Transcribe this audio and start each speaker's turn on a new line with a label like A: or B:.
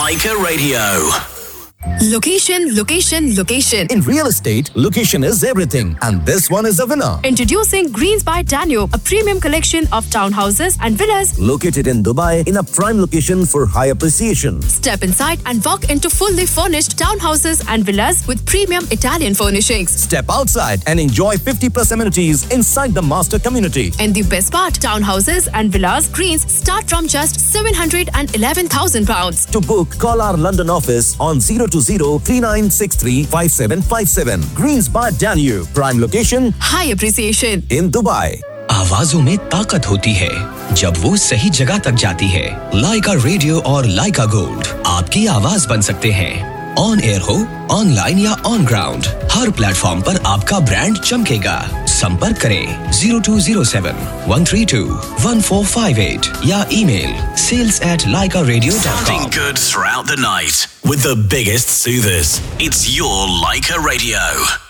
A: Leica Radio.
B: Location, location, location.
C: In real estate, location is everything. And this one is a winner.
B: Introducing Greens by Danube, a premium collection of townhouses and villas
C: located in Dubai in a prime location for high appreciation.
B: Step inside and walk into fully furnished townhouses and villas with premium Italian furnishings.
C: Step outside and enjoy 50+ amenities inside the master community.
B: And the best part, townhouses and villas Greens start from just £711,000.
C: To book, call our London office on 020-3963-5757. Greens by Danube. Prime location,
B: high appreciation.
C: in Dubai.
A: आवाजों में ताकत होती है जब वो सही जगह तक जाती है। लाइका रेडियो और लाइका गोल्ड आपकी आवाज बन सकते हैं। ऑन एयर हो, ऑनलाइन या ऑन ग्राउंड, हर प्लेटफॉर्म पर आपका ब्रांड चमकेगा। संपर्क करें 0207-132-1458 या email sales@laicaradio.com.
D: Sounding good throughout the night with the biggest soothers. It's your Leica Radio.